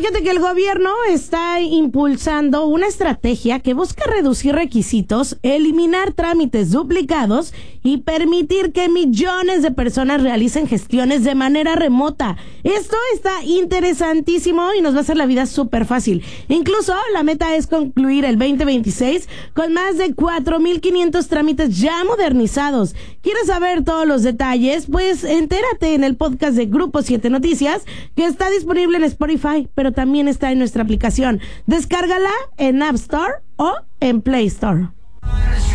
Fíjate que el gobierno está impulsando una estrategia que busca reducir requisitos, eliminar trámites duplicados y permitir que millones de personas realicen gestiones de manera remota. Esto está interesantísimo y nos va a hacer la vida súper fácil. Incluso la meta es concluir el 2026 con más de 4,500 trámites ya modernizados. ¿Quieres saber todos los detalles? Pues entérate en el podcast de Grupo 7 Noticias, que está disponible en Spotify, pero también está en nuestra aplicación. Descárgala en App Store o en Play Store.